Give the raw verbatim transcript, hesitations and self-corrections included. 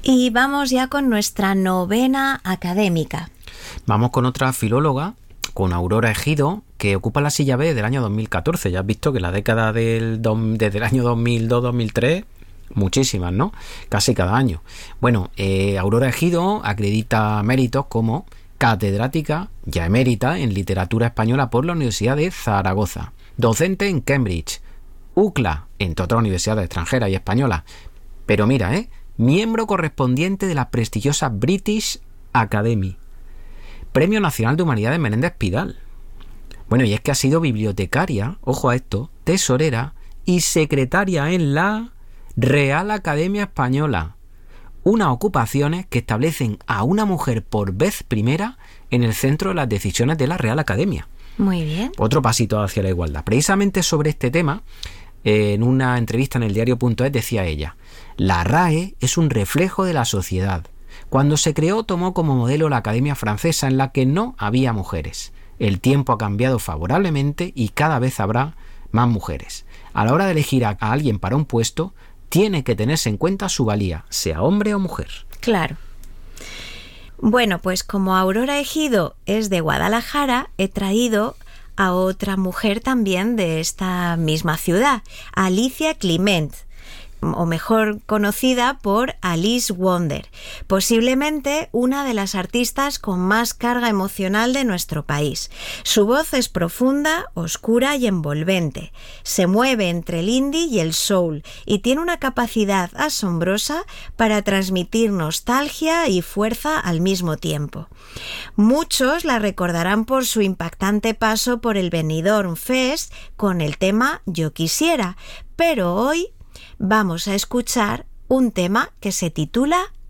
Y vamos ya con nuestra novena académica. Vamos con otra filóloga, con Aurora Ejido, que ocupa la silla B del año dos mil catorce. Ya has visto que la década del do, desde el año dos mil dos dos mil tres, muchísimas, ¿no? Casi cada año. Bueno, eh, Aurora Ejido acredita méritos como catedrática ya emérita en literatura española por la Universidad de Zaragoza, docente en Cambridge, U C L A, entre otras universidades extranjeras y españolas. Pero mira, ¿eh? Miembro correspondiente de la prestigiosa British Academy, Premio Nacional de Humanidades Menéndez Pidal. Bueno, y es que ha sido bibliotecaria, ojo a esto, tesorera y secretaria en la Real Academia Española. Unas ocupaciones que establecen a una mujer por vez primera en el centro de las decisiones de la Real Academia. Muy bien. Otro pasito hacia la igualdad. Precisamente sobre este tema, eh, en una entrevista en el diario punto es decía ella: la R A E es un reflejo de la sociedad. Cuando se creó tomó como modelo la Academia Francesa, en la que no había mujeres. El tiempo ha cambiado favorablemente y cada vez habrá más mujeres. A la hora de elegir a, a alguien para un puesto, tiene que tenerse en cuenta su valía, sea hombre o mujer. Claro. Bueno, pues como Aurora Ejido es de Guadalajara, he traído a otra mujer también de esta misma ciudad, Alicia Climent, o mejor conocida por Alice Wonder, posiblemente una de las artistas con más carga emocional de nuestro país. Su voz es profunda, oscura y envolvente. Se mueve entre el indie y el soul y tiene una capacidad asombrosa para transmitir nostalgia y fuerza al mismo tiempo. Muchos la recordarán por su impactante paso por el Benidorm Fest con el tema Yo Quisiera, pero hoy vamos a escuchar un tema que se titula